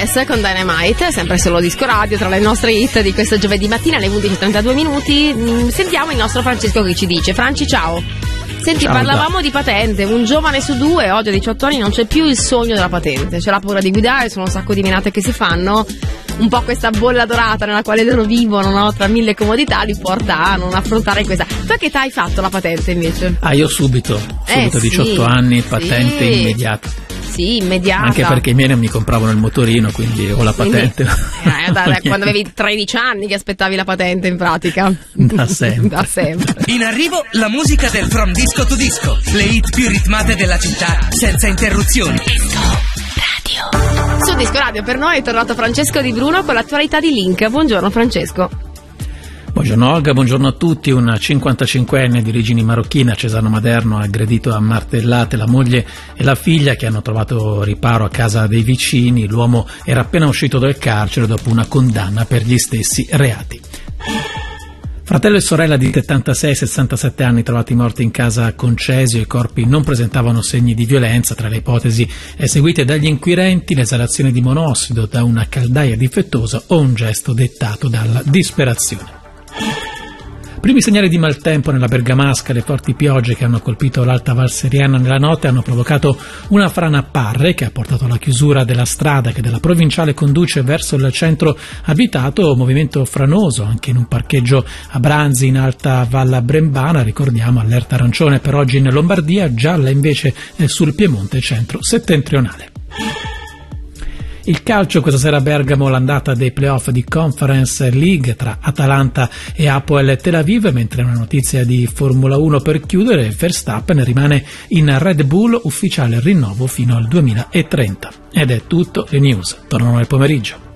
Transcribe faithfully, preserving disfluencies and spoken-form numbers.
Happiness con Dynamite, sempre solo disco radio, tra le nostre hit di questo giovedì mattina alle undici e trentadue minuti. Sentiamo il nostro Francesco che ci dice. Franci, ciao. Senti, ciao, parlavamo da. di patente. Un giovane su due oggi a diciotto anni non c'è più il sogno della patente, c'è la paura di guidare, sono un sacco di menate che si fanno. Un po' questa bolla dorata nella quale loro vivono, no? Tra mille comodità li porta a non affrontare questa. Tu che età hai fatto la patente invece? Ah, io subito, subito, eh, diciotto sì, anni, patente sì. immediata. Sì, immediata. Anche perché i miei non mi compravano il motorino, quindi ho la patente. Quindi, eh, da, da, quando avevi tredici anni che aspettavi la patente in pratica. Da sempre. Da sempre. In arrivo la musica del From Disco to Disco, le hit più ritmate della città, senza interruzioni. Disco Radio. Su Disco Radio per noi è tornato Francesco Di Bruno con l'attualità di Link. Buongiorno Francesco. Buongiorno Olga, buongiorno a tutti. Un cinquantacinquenne di origini marocchine a Cesano Maderno ha aggredito a martellate la moglie e la figlia che hanno trovato riparo a casa dei vicini. L'uomo era appena uscito dal carcere dopo una condanna per gli stessi reati. Fratello e sorella di settantasei sessantasette anni trovati morti in casa Concesio, i corpi non presentavano segni di violenza. Tra le ipotesi eseguite dagli inquirenti l'esalazione di monossido da una caldaia difettosa o un gesto dettato dalla disperazione. Primi segnali di maltempo nella Bergamasca. Le forti piogge che hanno colpito l'Alta Val Seriana nella notte hanno provocato una frana a Parre che ha portato alla chiusura della strada che dalla provinciale conduce verso il centro abitato. Movimento franoso anche in un parcheggio a Branzi in Alta Val Brembana. Ricordiamo allerta arancione per oggi in Lombardia, gialla invece sul Piemonte centro settentrionale. Il calcio, questa sera a Bergamo l'andata dei playoff di Conference League tra Atalanta e Hapoel Tel Aviv, mentre una notizia di Formula uno per chiudere, Verstappen rimane in Red Bull, ufficiale rinnovo fino al duemilatrenta. Ed è tutto, le news tornano nel pomeriggio.